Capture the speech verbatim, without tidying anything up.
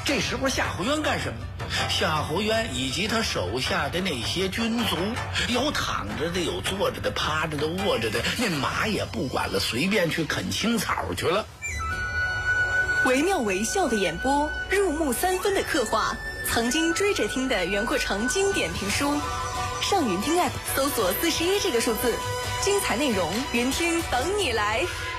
这时候夏侯渊干什么？夏侯渊以及他手下的那些军卒，有躺着的，有坐着的，趴着的，卧着的，那马也不管了，随便去啃青草去了。 惟妙惟肖的演播，入木三分的刻画，曾经追着听的袁阔成经典评书。上云听 App 搜索四十一这个数字，精彩内容，云听等你来。